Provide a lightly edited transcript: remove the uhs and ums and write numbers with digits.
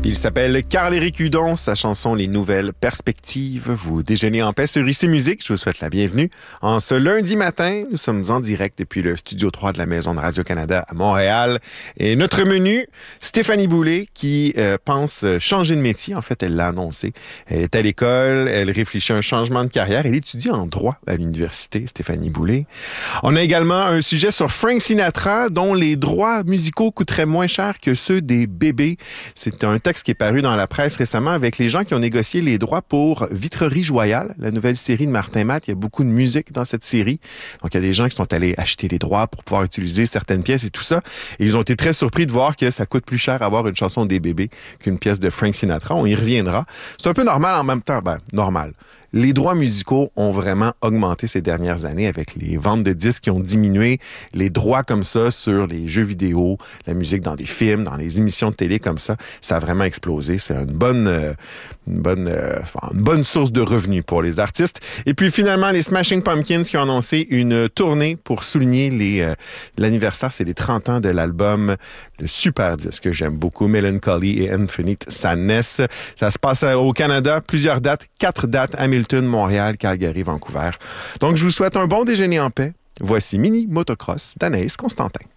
Il s'appelle Carl-Éric Hudon, sa chanson Les Nouvelles Perspectives. Vous déjeunez en paix sur ICI Musique. Je vous souhaite la bienvenue. En ce lundi matin, nous sommes en direct depuis le Studio 3 de la Maison de Radio-Canada à Montréal. Et notre menu, Stéphanie Boulay qui pense changer de métier. En fait, elle l'a annoncé. Elle est à l'école, elle réfléchit à un changement de carrière. Elle étudie en droit à l'université, Stéphanie Boulay. On a également un sujet sur Frank Sinatra, dont les droits musicaux coûteraient moins cher que ceux des bébés. C'est un texte qui est paru dans la presse récemment avec les gens qui ont négocié les droits pour Vitrerie Joyale, la nouvelle série de Martin Matt. Il y a beaucoup de musique dans cette série. Donc, il y a des gens qui sont allés acheter les droits pour pouvoir utiliser certaines pièces et tout ça. Et ils ont été très surpris de voir que ça coûte plus cher avoir une chanson des bébés qu'une pièce de Frank Sinatra. On y reviendra. C'est un peu normal en même temps. Normal. Les droits musicaux ont vraiment augmenté ces dernières années avec les ventes de disques qui ont diminué. Les droits comme ça sur les jeux vidéo, la musique dans des films, dans les émissions de télé comme ça a vraiment explosé. C'est une bonne source de revenus pour les artistes. Et puis finalement, les Smashing Pumpkins qui ont annoncé une tournée pour souligner l'anniversaire, c'est les 30 ans de l'album, le super disque que j'aime beaucoup, Melancholy et Infinite Sadness. Ça se passe au Canada, plusieurs dates, 4 dates, Hamilton, Montréal, Calgary, Vancouver. Donc, je vous souhaite un bon déjeuner en paix. Voici Mini Motocross d'Anaïs Constantin.